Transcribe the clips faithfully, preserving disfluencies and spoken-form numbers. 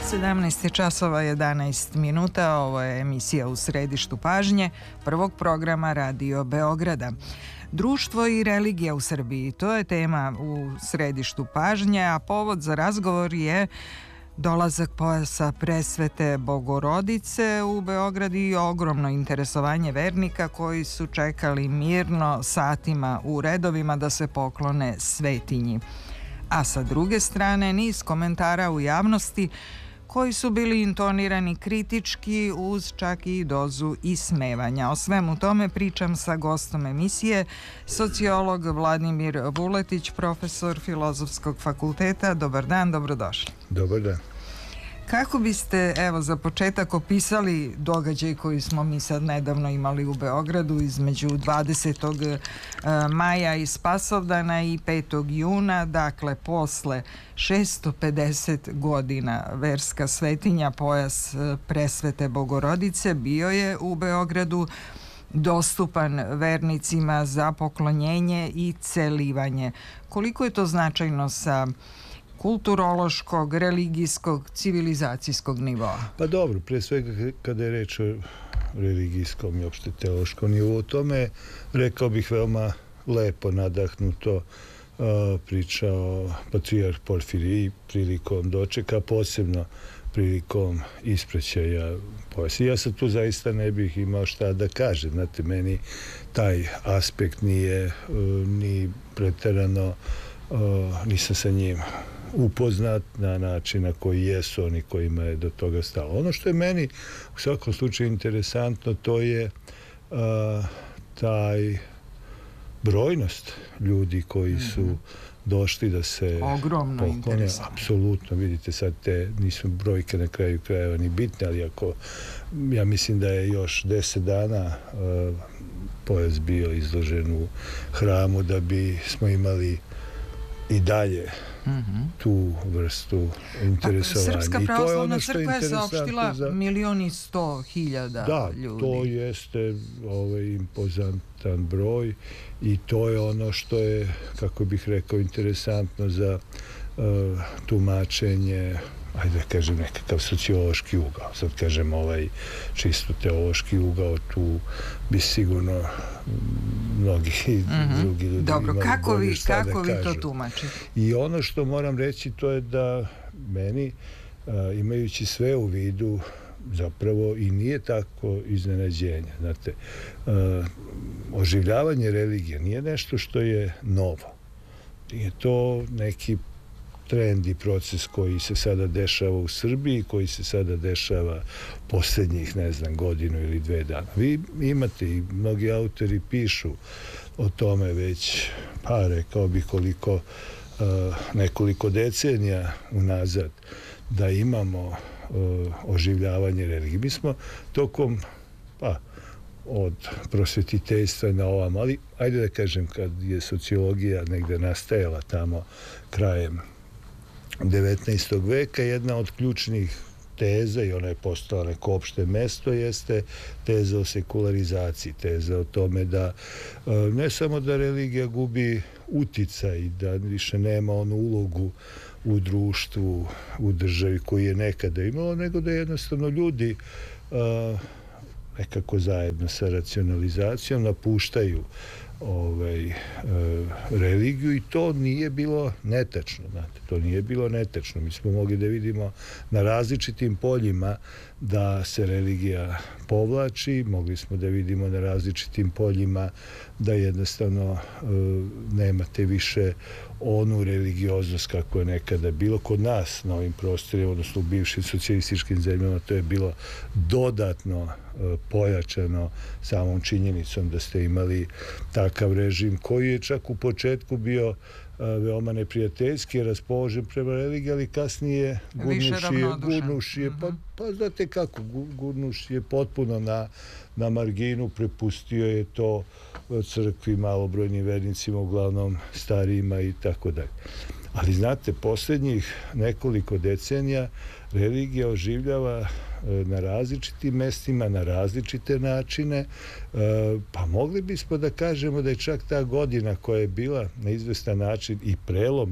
sedamnaest časova jedanaest minuta, ovo je emisija U središtu pažnje prvog programa Radio Beograda. Društvo i religija u Srbiji, to je tema u središtu pažnje, a povod za razgovor je dolazak pojasa Presvete Bogorodice u Beograd i ogromno interesovanje vernika koji su čekali mirno satima u redovima da se poklone svetinji. A sa druge strane niz komentara u javnosti koji su bili intonirani kritički uz čak i dozu ismevanja. O svemu tome pričam sa gostom emisije, sociolog Vladimir Vuletić, profesor Filozofskog fakulteta. Dobar dan, dobrodošli. Dobar dan. Kako biste, evo, za početak opisali događaj koji smo mi sad nedavno imali u Beogradu između dvadesetog maja i Spasovdana i petog juna, dakle posle šesto pedeset godina verska svetinja pojas Presvete Bogorodice bio je u Beogradu dostupan vernicima za poklonjenje i celivanje. Koliko je to značajno sa kulturološkog, religijskog, civilizacijskog nivoa? Pa dobro, pre svega kada je reč o religijskom i opšte teološkom nivou, o tome rekao bih veoma lepo, nadahnuto uh, pričao patrijarh Porfirij prilikom dočeka, posebno prilikom ispraćaja pojasa. Ja sad tu zaista ne bih imao šta da kažem. Znate, meni taj aspekt nije uh, ni preterano, uh, nisam sa njim upoznat na način na koji jesu oni kojima je do toga stalo. Ono što je meni u svakom slučaju interesantno, to je uh, taj brojnost ljudi koji su mm-hmm. došli da se ogromno poklone. Apsolutno, vidite sad te, nisu brojke na kraju krajeva ni bitne, ali ako, ja mislim da je još deset dana uh, pojas bio izložen u hramu da bi smo imali i dalje mm-hmm. tu vrstu interesovanja. Srpska pravoslavna crkva je saopštila za... milion i sto hiljada da, ljudi. Da, to jeste ovaj impozantan broj i to je ono što je, kako bih rekao, interesantno za uh, tumačenje, ajde da kažem, nekakav sociološki ugao. Sad kažem ovaj čisto teološki ugao, tu bi sigurno mnogi mm-hmm. drugi ljudi Dobro, imali kako bolje vi, šta kako da vi to kažu. tumačite? I ono što moram reći, to je da meni, a, imajući sve u vidu, zapravo i nije tako iznenađenje. Znate, a, oživljavanje religije nije nešto što je novo. Nije to neki trend i proces koji se sada dešava u Srbiji, koji se sada dešava posljednjih, ne znam, godinu ili dve dana. Vi imate i mnogi autori pišu o tome već, pa rekao bih koliko, uh, nekoliko decenija unazad, da imamo uh, oživljavanje religije. Mi smo tokom, pa, od prosvetiteljstva na ovam, ali ajde da kažem, kad je sociologija negde nastajala tamo krajem devetnaestog veka, jedna od ključnih teza, i ona je postala neko opšte mesto, jeste teza o sekularizaciji, teza o tome da ne samo da religija gubi uticaj i da više nema onu ulogu u društvu, u državi koju je nekada imalo, nego da jednostavno ljudi nekako zajedno sa racionalizacijom napuštaju ovaj, e, religiju i to nije bilo netačno, znate, to nije bilo netačno. Mi smo mogli da vidimo na različitim poljima da se religija povlači, mogli smo da vidimo na različitim poljima da jednostavno e, nemate više onu religioznost kako je nekada bilo kod nas na ovim prostorima, odnosno u bivšim socijalističkim zemljama. To je bilo dodatno e, pojačano samom činjenicom da ste imali takav režim koji je čak u početku bio uh, veoma neprijateljski raspoložen prema religiji, ali kasnije gurnuši je, gurnuši je pa, pa znate kako, gurnuši je potpuno na, na marginu, prepustio je to crkvi, malobrojnim vernicima, uglavnom starijima i tako dalje. Ali znate, posljednjih nekoliko decenija religija oživljava na različitim mestima, na različite načine, pa mogli bismo da kažemo da je čak ta godina koja je bila na izvestan način i prelomna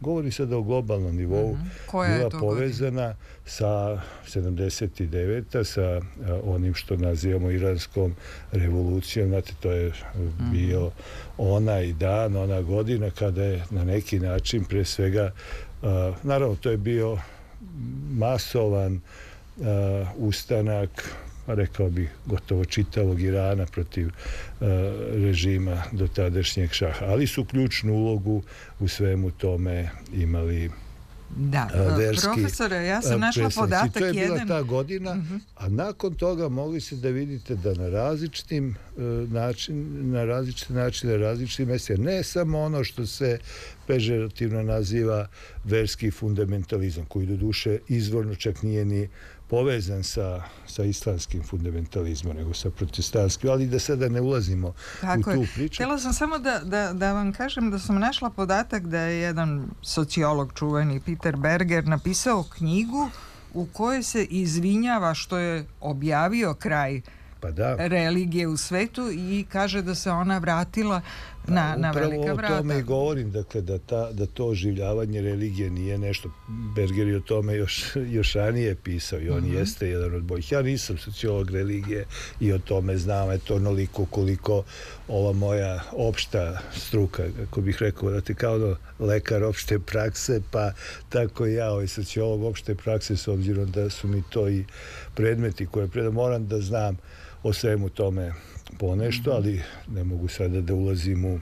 govori sada o globalnom nivou, mm-hmm. Koja bila povezana godina? Sa sedamdeset devete. sa a, onim što nazivamo iranskom revolucijom. Znate, to je mm-hmm. bio onaj dan, ona godina kada je na neki način pre svega, a, naravno to je bio masovan a, ustanak, rekao bih, gotovo čitavog Irana protiv uh, režima do tadašnjeg šaha. Ali su ključnu ulogu u svemu tome imali da, uh, verski profesore, ja sam našla podatak jedan. To je bila jedan... ta godina, uh-huh. a nakon toga mogli se da vidite da na različitim uh, način, na različite načine, različitim mjestima, ne samo ono što se pežerativno naziva verski fundamentalizam, koji do duše izvorno čak nije ni povezan sa, sa islamskim fundamentalizmom, nego sa protestantskim, ali da sada ne ulazimo Tako u tu je. priču. Htjela sam samo da, da, da vam kažem da sam našla podatak da je jedan sociolog čuveni Peter Berger napisao knjigu u kojoj se izvinjava što je objavio kraj pa da. religije u svetu i kaže da se ona vratila na, na velika vrata. Upravo o tome i govorim, dakle, da, ta, da to oživljavanje religije nije nešto. Berger je o tome još, još ranije pisao i on mm-hmm. jeste jedan od bojih. Ja nisam sociolog religije i o tome znam, eto onoliko koliko ova moja opšta struka, kako bih rekao, da ti kao ono, lekar opšte prakse, pa tako i ja, ovaj sociolog opšte prakse, s obzirom da su mi to i predmeti koje predam, moram da znam o svemu tome ponešto, ali ne mogu sada da ulazim u uh,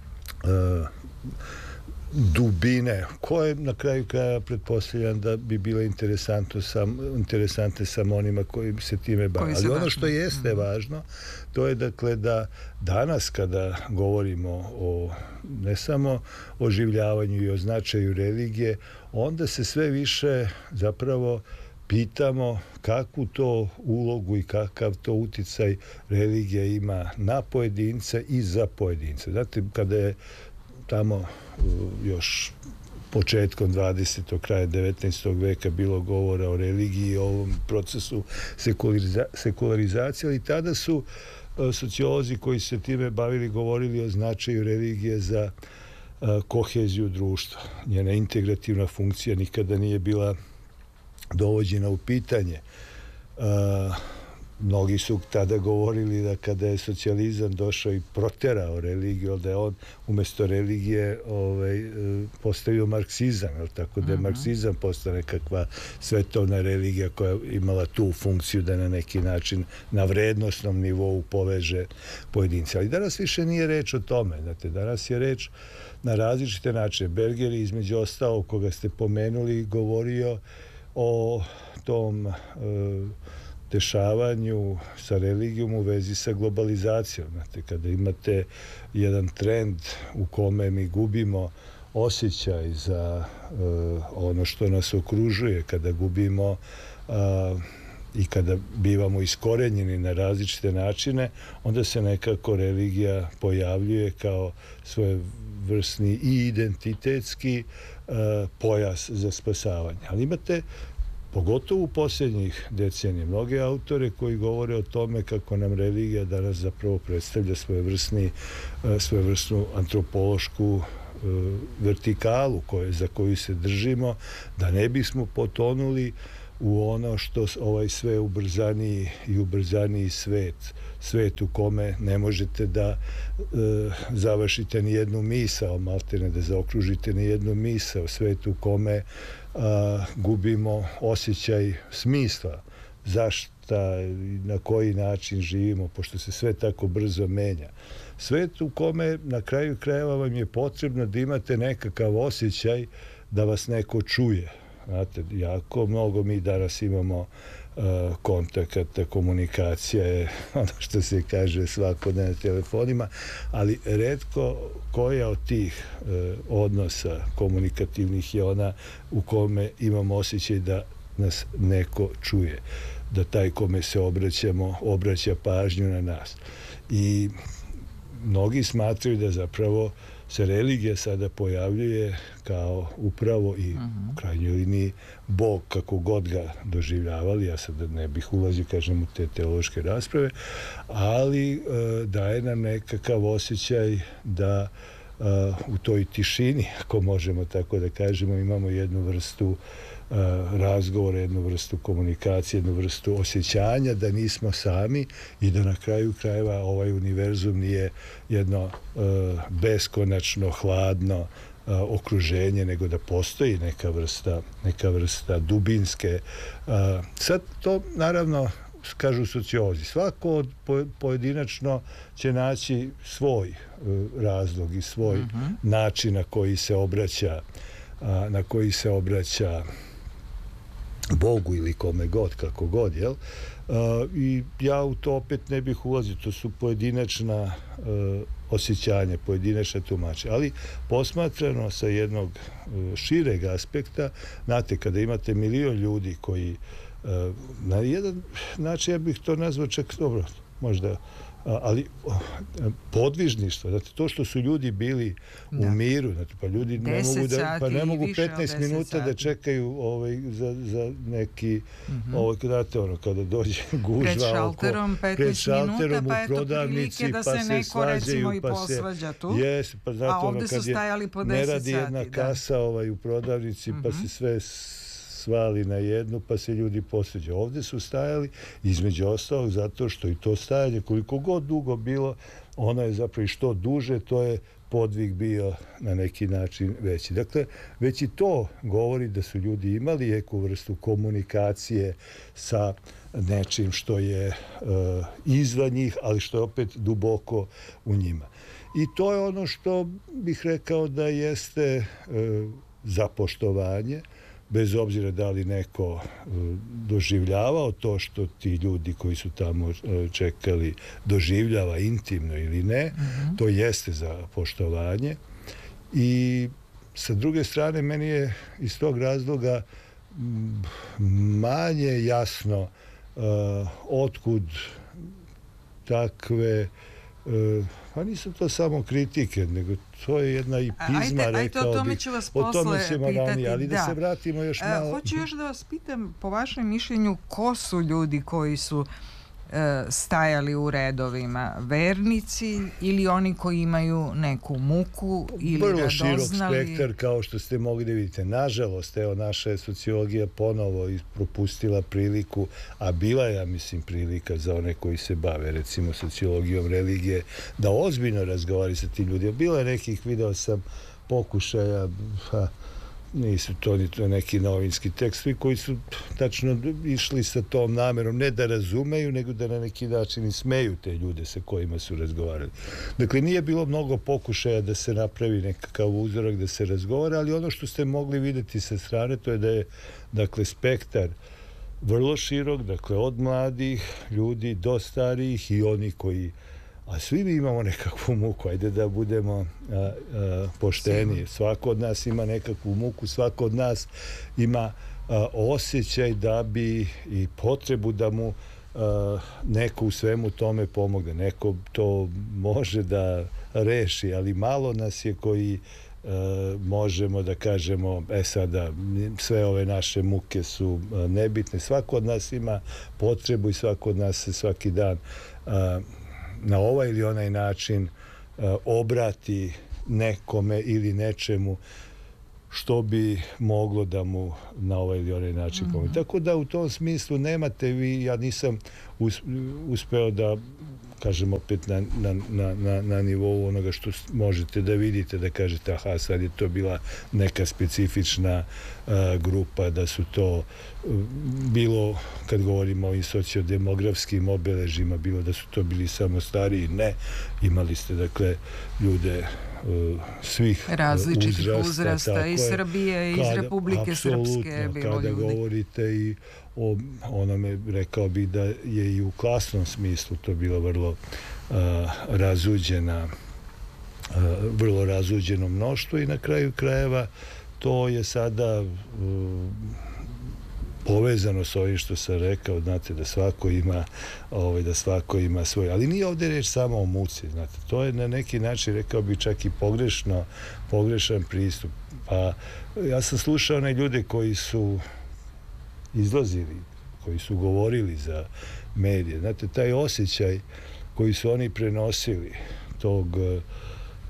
dubine koje na kraju kraja pretpostavljam da bi bile interesantno sam, interesantne samo onima koji se time bave. Ali ono što jeste važno, to je dakle da danas kada govorimo o ne samo oživljavanju i o značaju religije, onda se sve više zapravo pitamo kakvu to ulogu i kakav to uticaj religija ima na pojedince i za pojedince. Znate, kada je tamo još početkom dvadesetog kraja devetnaestog veka bilo govora o religiji i o ovom procesu sekulariza- sekularizacije, ali tada su sociolozi koji se time bavili govorili o značaju religije za koheziju društva. Njena integrativna funkcija nikada nije bila dovođena u pitanje. Uh, mnogi su tada govorili da kada je socijalizam došao i proterao religiju, da je on umjesto religije ovaj, postavio marksizam, jel tako, da je marksizam postao nekakva svetovna religija koja je imala tu funkciju da na neki način na vrednostnom nivou poveže pojedince. Ali danas više nije reč o tome. Znate, danas je reč na različite načine. Berger je između ostalo, koga ste pomenuli, govorio o tom e, dešavanju sa religijom u vezi sa globalizacijom. Znate, kada imate jedan trend u kome mi gubimo osjećaj za e, ono što nas okružuje, kada gubimo a, i kada bivamo iskorenjeni na različite načine, onda se nekako religija pojavljuje kao svojevrsni i identitetski uh, pojas za spasavanje. Ali imate, pogotovo u posljednjih decenija, mnoge autore koji govore o tome kako nam religija danas zapravo predstavlja svojevrsni, uh, svojevrsnu antropološku uh, vertikalu koje, za koju se držimo, da ne bismo potonuli u ono što ovaj sve ubrzaniji i ubrzaniji svet, svet u kome ne možete da e, završite ni jednu misao, maltene da zaokružite ni jednu misao, svet u kome a, gubimo osjećaj smisla, zašta i na koji način živimo, pošto se sve tako brzo menja. Svet u kome na kraju krajeva vam je potrebno da imate nekakav osjećaj da vas neko čuje. Znate, jako mnogo mi danas imamo uh, kontakata, komunikacija je ono što se kaže svakodnevno na telefonima, ali retko koja od tih uh, odnosa komunikativnih je ona u kome imamo osjećaj da nas neko čuje, da taj kome se obraćamo obraća pažnju na nas. I mnogi smatraju da zapravo se religija sada pojavljuje kao upravo i u krajnjoj liniji Bog, kako god ga doživljavali. Ja sad ne bih ulazio, kažem, u te teološke rasprave, ali e, daje nam nekakav osjećaj da e, u toj tišini, ako možemo tako da kažemo, imamo jednu vrstu razgovora, jednu vrstu komunikacije, jednu vrstu osjećanja da nismo sami i da na kraju krajeva ovaj univerzum nije jedno beskonačno, hladno okruženje, nego da postoji neka vrsta, neka vrsta dubinske. Sad to, naravno, kažu sociolozi, svako od pojedinačno će naći svoj razlog i svoj uh-huh. način na koji se obraća na koji se obraća Bogu ili kome god, kako god, jel? I ja u to opet ne bih ulazio, to su pojedinačna osjećanja, pojedinačna tumačenja, ali posmatrano sa jednog šireg aspekta, znate, kada imate milion ljudi koji na jedan način, ja bih to nazvao čak, dobro, možda, ali podvižništvo, znate, to što su ljudi bili da. u miru, znate, pa ljudi ne mogu, da, pa ne mogu petnaest minuta sati. da čekaju ovaj, za, za neki, mm-hmm. ovaj, znate, ono, kada dođe gužva pred šalterom, oko, pred šalterom minuta, u prodavnici, da pa se se neko, svađaju, recimo, pa se... tu, Jes, pa znate, a ovde ono, kad su stajali po ne radi jedna sati, kasa ovaj, u prodavnici, mm-hmm. pa se sve svali na jednu, pa se ljudi posveđaju. Ovdje su stajali, između ostalog, zato što i to stajanje, koliko god dugo bilo, ono je zapravo i što duže, to je podvig bio na neki način veći. Dakle, već i to govori da su ljudi imali neku vrstu komunikacije sa nečim što je uh, izvan njih, ali što je opet duboko u njima. I to je ono što bih rekao da jeste uh, zapoštovanje, bez obzira da li neko doživljavao to što ti ljudi koji su tamo čekali doživljava intimno ili ne, mm-hmm. to jeste za poštovanje. I sa druge strane, meni je iz tog razloga manje jasno uh, otkud takve uh, pa nisu to samo kritike, nego to je jedna i pizma, ajde, rekao ajde, o tome bih. ću vas posle pitati. Ali da. da se vratimo još malo. E, hoću još da vas pitam, po vašem mišljenju, ko su ljudi koji su e, stajali u redovima? Vernici ili oni koji imaju neku muku ili Vrlo radoznali? širok spektar, kao što ste mogli da vidite. Nažalost, evo, naša sociologija ponovo propustila priliku, a bila je, ja mislim, prilika za one koji se bave, recimo, sociologijom religije, da ozbiljno razgovori sa tim ljudima. Bilo je nekih, video sam, pokušaja, ha, nisu to ni to neki novinski tekstovi koji su tačno išli sa tom namerom, ne da razumeju, nego da na neki način i smeju te ljude sa kojima su razgovarali. Dakle, nije bilo mnogo pokušaja da se napravi nekakav uzorak, da se razgovara, ali ono što ste mogli vidjeti sa strane, to je da je, dakle, spektar vrlo širok, dakle, od mladih ljudi do starijih i oni koji, a svi mi imamo nekakvu muku, ajde da budemo a, a, pošteni. Svako od nas ima nekakvu muku, svako od nas ima a, osjećaj da bi i potrebu da mu a, neko u svemu tome pomogne. Neko to može da reši, ali malo nas je koji Uh, možemo da kažemo, e sada, sve ove naše muke su uh, nebitne. Svako od nas ima potrebu i svako od nas se svaki dan uh, na ovaj ili onaj način uh, obrati nekome ili nečemu što bi moglo da mu na ovaj ili onaj način pomoći. Mm-hmm. Tako da u tom smislu nemate vi, ja nisam uspeo da kažem opet na, na, na, na, na nivou onoga što možete da vidite, da kažete aha, sad je to bila neka specifična uh, grupa, da su to uh, bilo, kad govorimo o sociodemografskim obeležima, bilo da su to bili samo stariji, ne, imali ste dakle ljude uh, svih različitih uzrasta, uzrasta iz Srbije i iz Republike Srpske bilo kada ljudi. Govorite i o onome, rekao bih da je i u klasnom smislu to bilo vrlo uh, razuđena uh, vrlo razuđeno mnoštvo i na kraju krajeva to je sada uh, povezano s ovim što sam rekao, znate, da svako ima ovaj, da svako ima svoj, ali nije ovdje reč samo o muci, znate, to je na neki način, rekao bih, čak i pogrešno pogrešan pristup. Pa ja sam slušao one ljude koji su izlazili, koji su govorili za medije. Znate, taj osjećaj koji su oni prenosili tog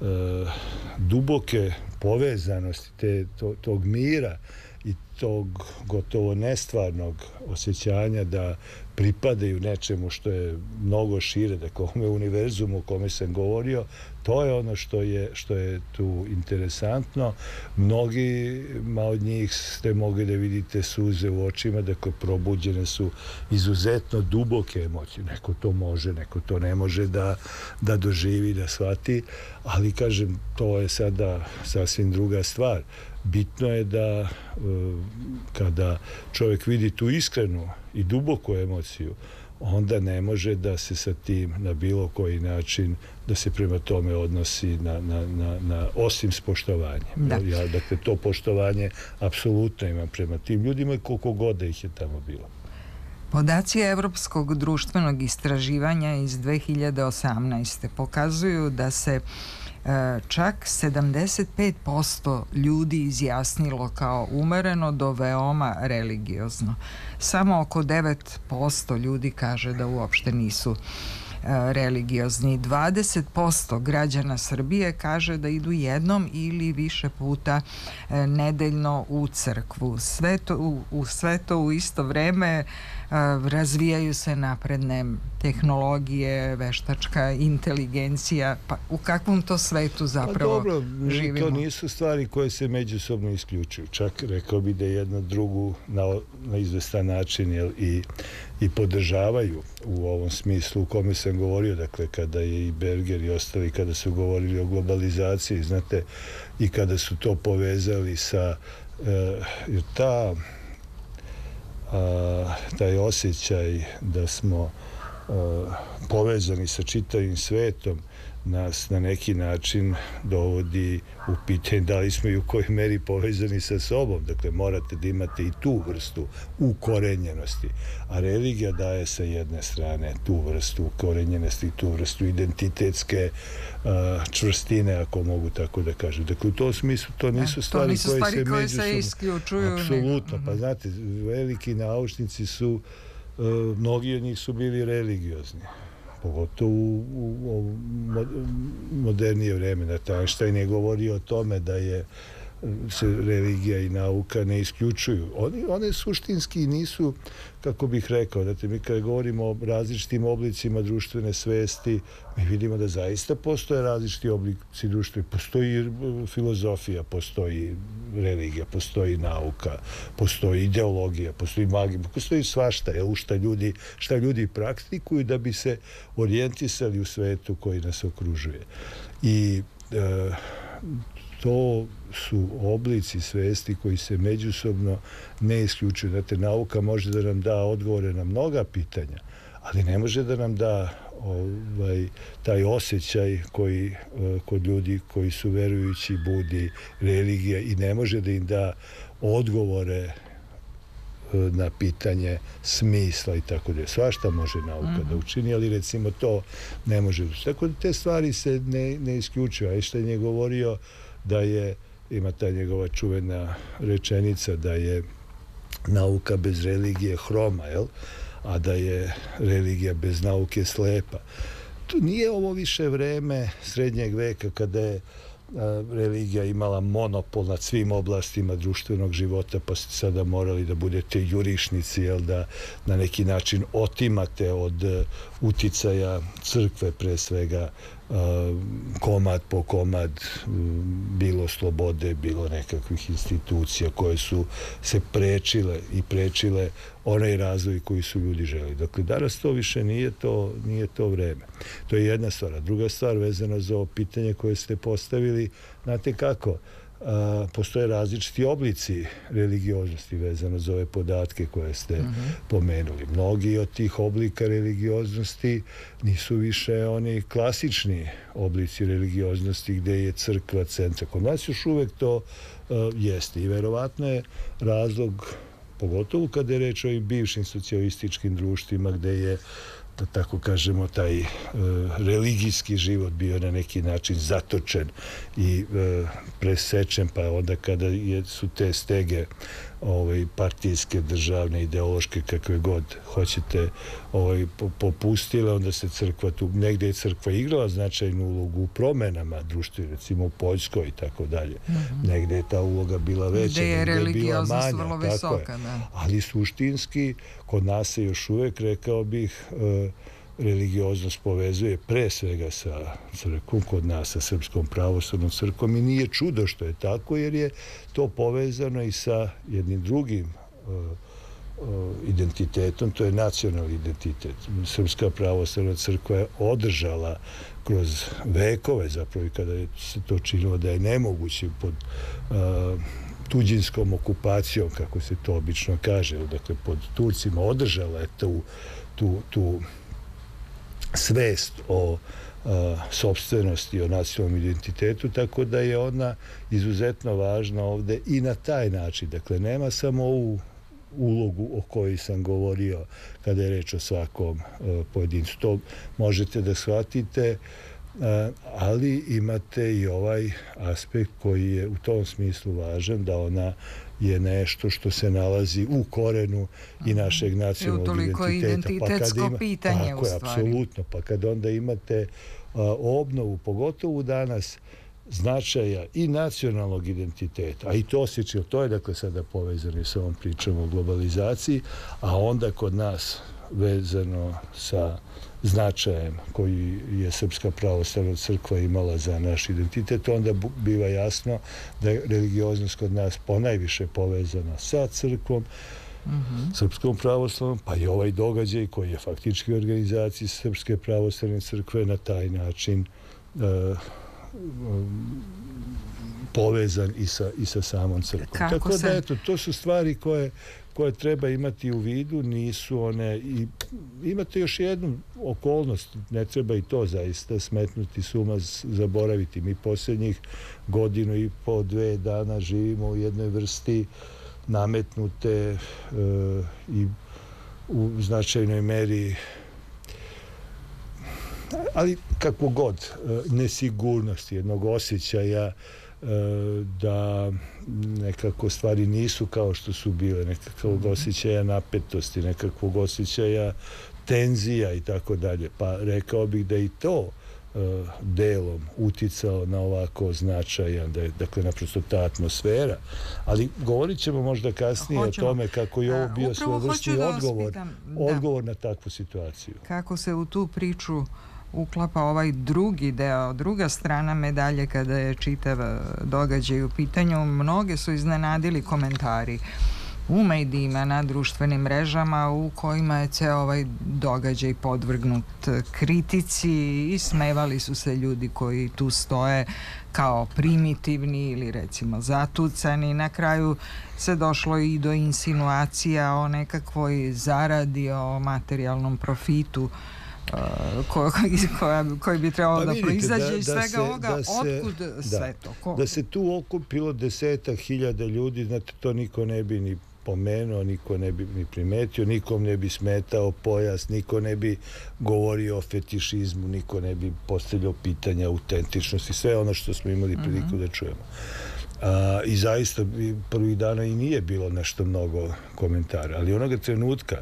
duboke povezanosti, te, to, tog mira i tog gotovo nestvarnog osjećanja da pripadaju nečemu što je mnogo šire, dakle ovome univerzumu o kome sam govorio, to je ono što je, što je tu interesantno. Mnogima od njih ste mogli da vidite suze u očima, dakle probuđene su izuzetno duboke emocije. Neko to može, neko to ne može da, da doživi, da shvati, ali kažem, to je sada sasvim druga stvar. Bitno je da kada čovjek vidi tu iskrenu i duboku emociju, onda ne može da se sa tim na bilo koji način da se prema tome odnosi na, na, na, na osim s poštovanjem. Da. Ja, dakle, to poštovanje apsolutno imam prema tim ljudima i koliko god da ih je tamo bilo. Podaci Evropskog društvenog istraživanja iz dve hiljade osamnaeste. pokazuju da se čak sedamdeset pet posto ljudi izjasnilo kao umereno do veoma religiozno. Samo oko devet posto ljudi kaže da uopšte nisu religiozni. dvadeset posto građana Srbije kaže da idu jednom ili više puta nedeljno u crkvu. Sve to, u, u sve to u isto vreme razvijaju se napredne tehnologije, veštačka inteligencija. Pa u kakvom to svetu zapravo pa dobro, živimo? To nisu stvari koje se međusobno isključuju. Čak rekao bi da jedna drugu na, na izvestan način jel, i, i podržavaju u ovom smislu u kome sam govorio, dakle kada je i Berger i ostali, kada su govorili o globalizaciji, znate, i kada su to povezali sa eh, ta a, taj osjećaj da smo a, povezani sa čitavim svetom nas na neki način dovodi u pitanje da li smo i u kojoj meri povezani sa sobom. Dakle, morate da imate i tu vrstu ukorenjenosti. A religija daje sa jedne strane tu vrstu ukorenjenosti, tu vrstu identitetske uh, čvrstine, ako mogu tako da kažem. Dakle, u tom smislu to nisu e, stvari, to nisu koje, stvari se koje međusobno... se isključuju. Apsolutno. Nego. Pa znate, veliki naučnici su, uh, mnogi od njih su bili religiozni. Pogotovo u, u, u modernije vreme. Dakle, Einstein je govorio o tome da je se religija i nauka ne isključuju. Oni, one suštinski nisu, kako bih rekao, dakle, mi kada govorimo o različitim oblicima društvene svesti, mi vidimo da zaista postoje različiti oblici društvene. Postoji filozofija, postoji religija, postoji nauka, postoji ideologija, postoji magija, postoji svašta, je, u šta ljudi, šta ljudi praktikuju da bi se orijentisali u svetu koji nas okružuje. I e, to su oblici svesti koji se međusobno ne isključuju. Znate, nauka može da nam da odgovore na mnoga pitanja, ali ne može da nam da ovaj, taj osjećaj koji kod ljudi koji su verujući budi religija i ne može da im da odgovore na pitanje smisla i tako da. Svašta može nauka mm-hmm. da učini, ali recimo to ne može. Tako da te stvari se ne, ne isključuju. Einstein je govorio da je, ima ta njegova čuvena rečenica da je nauka bez religije hroma, jel? A da je religija bez nauke slepa. To nije ovo više vreme srednjeg veka kada je a, religija imala monopol nad svim oblastima društvenog života, pa ste sada morali da budete jurišnici, jel, da na neki način otimate od uh, uticaja crkve pre svega uh, komad po komad um, bilo slobode, bilo nekakvih institucija koje su se prečile i prečile onaj razvoj koji su ljudi želi. Dakle, danas to više nije to, nije to vreme. To je jedna stvar. Druga stvar vezana za ovo pitanje koje ste postavili, znate kako, a, postoje različiti oblici religioznosti vezano za ove podatke koje ste mm-hmm. pomenuli. Mnogi od tih oblika religioznosti nisu više oni klasični oblici religioznosti gde je crkva centar. Kod nas još uvek to a, jeste i verovatno je razlog, pogotovo kada je reč o i bivšim socijalističkim društvima gde je da tako kažemo, taj e, religijski život bio na neki način zatočen i e, presečen, pa onda kada je, su te stege ovaj, partijske, državne, ideološke, kakve god hoćete, ovaj, popustile, onda se crkva tu, negde je crkva igrala značajnu ulogu u promenama društva, recimo u Poljskoj i tako dalje. Negde je ta uloga bila veća, gde je negde je bila manja, vrlo visoka, da. Ali suštinski, kod nas se još uvek, rekao bih, e, religioznost povezuje pre svega sa crkvom, kod nas sa Srpskom pravoslavnom crkvom, i nije čudo što je tako, jer je to povezano i sa jednim drugim uh, uh, identitetom, to je nacionalni identitet. Srpska pravoslavna crkva je održala kroz vekove, zapravo, kada je se to činilo da je nemoguće pod uh, tuđinskom okupacijom, kako se to obično kaže, dakle pod Turcima, održala je tu, tu, tu svest o a, sopstvenosti, o nacionalnom identitetu, tako da je ona izuzetno važna ovde i na taj način. Dakle, nema samo ovu ulogu o kojoj sam govorio kada je reč o svakom a, pojedincu. To možete da shvatite, a, ali imate i ovaj aspekt koji je u tom smislu važan, da ona je nešto što se nalazi u korenu i našeg nacionalnog identiteta. I identitetsko pa pitanje, tako u je, stvari. apsolutno. Pa kad onda imate a, obnovu, pogotovo danas, značaja i nacionalnog identiteta, a i to osjećaj, to je dakle sada povezano sa ovom pričom o globalizaciji, a onda kod nas vezano sa značajem koji je Srpska pravoslavna crkva imala za naš identitet, onda biva jasno da je religioznost kod nas ponajviše povezana sa crkvom, mm-hmm. Srpskom pravoslavnom, pa i ovaj događaj koji je faktički u organizaciji Srpske pravoslavne crkve na taj način uh, um, povezan i sa, i sa samom crkvom. Kako Tako se... da, eto, to su stvari koje koje treba imati u vidu, nisu one, i imate još jednu okolnost, ne treba i to zaista smetnuti s uma, zaboraviti. Mi posljednjih godinu i po, dve dana živimo u jednoj vrsti nametnute e, i u značajnoj meri, ali kako god, nesigurnosti, jednog osjećaja da nekako stvari nisu kao što su bile, nekakvog osjećaja napetosti, nekakvog osjećaja tenzija i tako dalje. Pa rekao bih da i to uh, delom uticao na ovako značajan, da je, dakle, naprosto ta atmosfera. Ali govorit ćemo možda kasnije Hoćemo. o tome kako je ovo bio svojvrstni odgovor, odgovor na takvu situaciju. Kako se u tu priču uklapa ovaj drugi deo, druga strana medalje kada je čitav događaj u pitanju. Mnoge su iznenadili komentari u medijima, na društvenim mrežama, u kojima je ceo ovaj događaj podvrgnut kritici i smevali su se ljudi koji tu stoje kao primitivni ili recimo zatucani. Na kraju se došlo i do insinuacija o nekakvoj zaradi, o materijalnom profitu Ko, koja, koji bi trebalo pa da vidite, proizađe da, iz svega se, ovoga, da se, otkud da, sve to? Ko? Da se tu okupilo desetak hiljada ljudi, znate, to niko ne bi ni pomenuo, niko ne bi ni primetio, nikom ne bi smetao pojas, niko ne bi govorio o fetišizmu, niko ne bi postavljao pitanja autentičnosti, sve ono što smo imali priliku uh-huh. da čujemo. A, I zaista prvih dana i nije bilo nešto mnogo komentara, ali onoga trenutka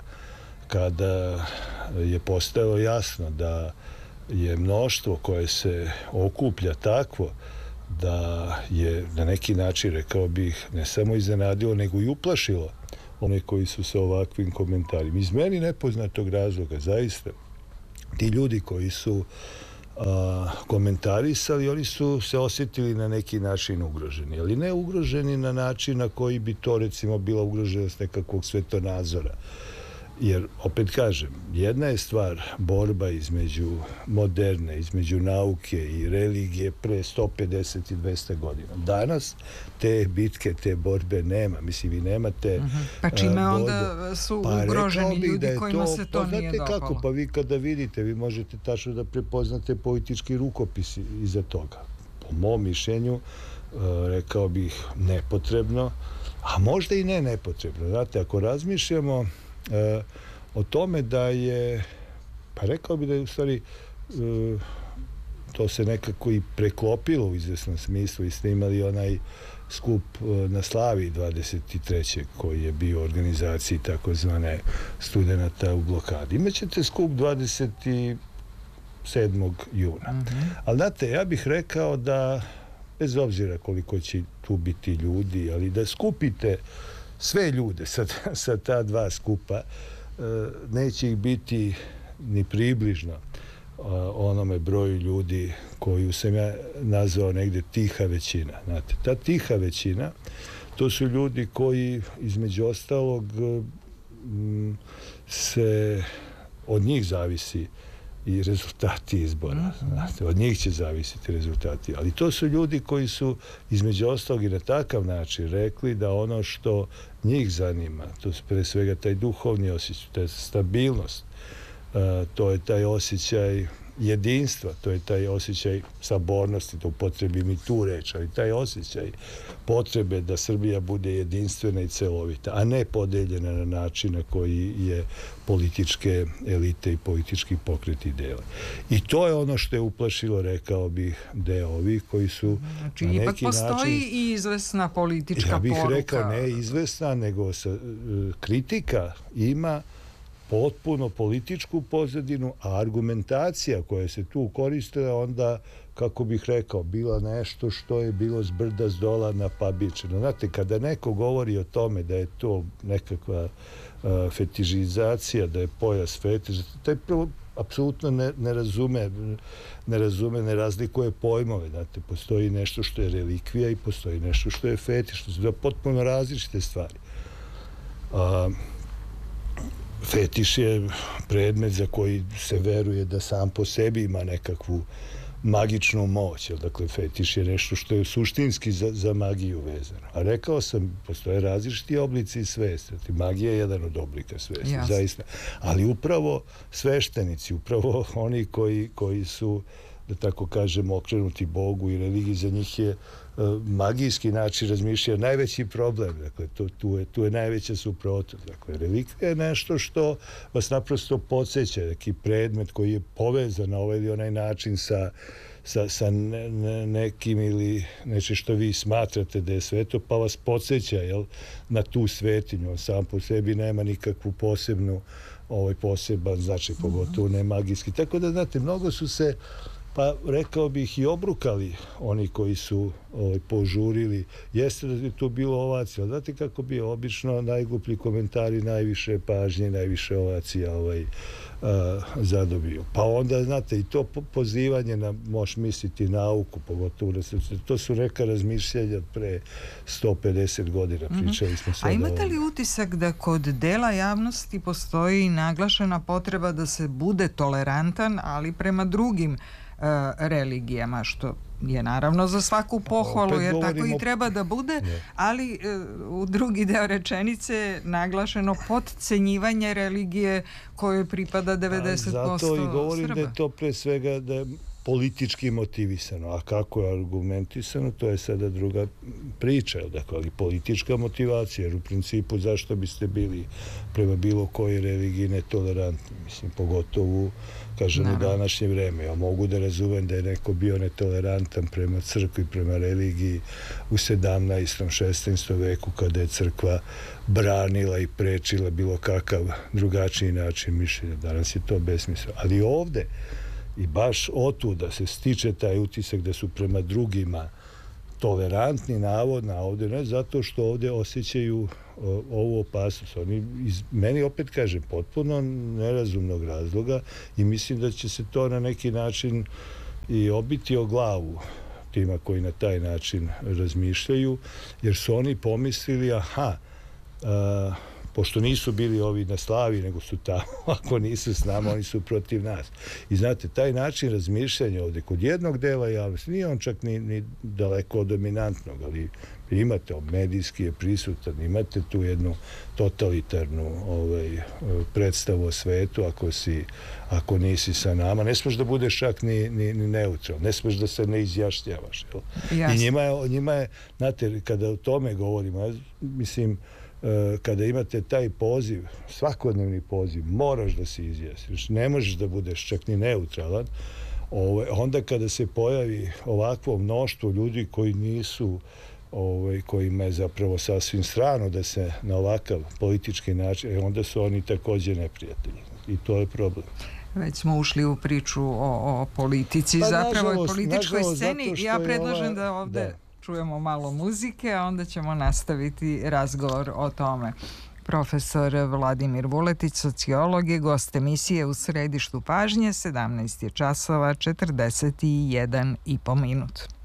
kada je postalo jasno da je mnoštvo koje se okuplja takvo da je na neki način, rekao bih, ne samo iznenadilo, nego i uplašilo one koji su sa ovakvim komentarima. Iz meni nepoznatog razloga, zaista, ti ljudi koji su a, komentarisali, oni su se osjetili na neki način ugroženi, ali ne ugroženi na način na koji bi to, recimo, bila ugroženost nekakvog svetonazora. Jer, opet kažem, jedna je stvar borba između moderne, između nauke i religije pre sto pedeset i dvesta godina. Danas te bitke, te borbe nema. Mislim, vi nemate... Uh-huh. Pa čime uh, onda su pa ugroženi ljudi kojima to, se to pa, nije dopalo? Kako? Pa vi kada vidite, vi možete tačno da prepoznate politički rukopis iza toga. Po mom mišljenju, uh, rekao bih, nepotrebno, a možda i ne nepotrebno. Znate, ako razmišljamo Uh, o tome da je, Pa rekao bi da je u stvari to se nekako i preklopilo u izvesnom smislu i snimali onaj skup na Slaviji dvadeset trećeg koji je bio u organizaciji takozvane studenata u blokadi. Imaćete skup dvadeset sedmog juna. Mm-hmm. Ali znate, ja bih rekao da bez obzira koliko će tu biti ljudi, ali da skupite sve ljude sa, sa ta dva skupa, neće ih biti ni približno onome broju ljudi koju sam ja nazvao negde tiha većina. Znate, ta tiha većina, to su ljudi koji između ostalog se od njih zavisi i rezultati izbora. Znate, od njih će zavisiti rezultati. Ali to su ljudi koji su između ostalog i na takav način rekli da ono što njih zanima, to su pre svega taj duhovni osjećaj, ta stabilnost, to je taj osjećaj jedinstva, to je taj osjećaj sabornosti, da upotrebim i tu reč, ali taj osjećaj potrebe da Srbija bude jedinstvena i celovita, a ne podeljena na način na koji je političke elite i politički pokreti dele. I to je ono što je uplašilo, rekao bih, deo ovih koji su znači, na neki ipak postoji način, i izvesna politička ja bih poruka. rekao ne izvesna, nego sa, kritika ima potpuno političku pozadinu, a argumentacija koja se tu koristila onda, kako bih rekao, bila nešto što je bilo s brda s dola napabičeno. Znate, kada neko govori o tome da je to nekakva uh, fetižizacija, da je pojas fetiž, taj prvo apsolutno ne, ne razume, ne razume, ne razlikuje pojmove. Znate, postoji nešto što je relikvija i postoji nešto što je fetiš. To su potpuno različite stvari. Uh, Fetiš je predmet za koji se veruje da sam po sebi ima nekakvu magičnu moć. Dakle, fetiš je nešto što je suštinski za, za magiju vezano. A rekao sam, postoje različiti oblici svesti. Magija je jedan od oblika svesti, Jasne. zaista. Ali upravo sveštenici, upravo oni koji, koji su, da tako kažem, okrenuti Bogu i religiji, za njih je magijski način razmišlja najveći problem. Dakle, to, tu, je, tu je najveća suprotnost. Dakle, relikvija je nešto što vas naprosto podsjeća, neki predmet koji je povezan na ovaj ili onaj način sa, sa, sa ne, ne, nekim ili nešto što vi smatrate da je sveto, pa vas podsjeća, jel, na tu svetinju. On sam po sebi nema nikakvu posebnu, ovaj poseban značaj, pogotovo ne magijski. Tako da, znate, mnogo su se, pa rekao bih, i obrukali oni koji su ovaj, požurili. Jeste da je to bilo ovacija, ali znate kako bi obično najgluplji komentari najviše pažnje, najviše ovacija ovaj, a, zadobiju. Pa onda, znate, i to pozivanje na, možeš misliti, nauku, pogotovo, to su neka razmišljanja pre sto pedeset godina, pričali smo sada. A imate li utisak da kod dela javnosti postoji naglašena potreba da se bude tolerantan, ali prema drugim religijama, što je naravno za svaku pohvalu, jer tako i treba da bude, ne. ali u drugi deo rečenice naglašeno podcenjivanje religije kojoj pripada devedeset posto Srba. Zato i govorim Srba. Da je to pre svega da je politički motivisano, a kako je argumentisano, to je sada druga priča, dakle, ali politička motivacija, jer u principu zašto biste bili prema bilo kojoj religiji netolerantni, mislim, pogotovo kažem u današnje vreme. Ja mogu da razumem da je neko bio netolerantan prema crkvi, prema religiji u sedamnaestom šesnaestom veku, kada je crkva branila i prečila bilo kakav drugačiji način mišljenja. Danas je to besmisao. Ali ovde, i baš otuda se stiče taj utisak da su prema drugima tolerantni, navodno, a ovde ne, zato što ovde osjećaju o, ovu opasnost. Oni, iz, meni opet kažem, potpuno nerazumnog razloga, i mislim da će se to na neki način i obiti o glavu tima koji na taj način razmišljaju, jer su oni pomislili, aha, a, pošto nisu bili ovi na Slavi, nego su tamo, ako nisu s nama, oni su protiv nas. I znate, taj način razmišljanja ovdje, kod jednog dela javnosti, nije on čak ni, ni daleko od dominantnog, ali imate, medijski je prisutan, imate tu jednu totalitarnu ovaj, predstavu o svetu, ako, si, ako nisi sa nama. Ne smeš da budeš čak ni, ni, ni neutral, ne smeš da se ne izjašnjavaš. Jel? I njima je, njima je, znate, kada o tome govorimo, ja mislim, kada imate taj poziv, svakodnevni poziv, moraš da se izjasniš, ne možeš da budeš čak ni neutralan. Onda kada se pojavi ovakvo mnoštvo ljudi koji nisu, kojima je zapravo sasvim strano da se na ovakav politički način, onda su oni također neprijatelji i to je problem. Već smo ušli u priču o, o politici, pa, zapravo i političkoj sceni. Ja predlažem ova... da ovde da. čujemo malo muzike, a onda ćemo nastaviti razgovor o tome. Profesor Vladimir Vuletić, sociolog, je gost emisije U središtu pažnje. Sedamnaest je časova, četrdeset jedan i po minut.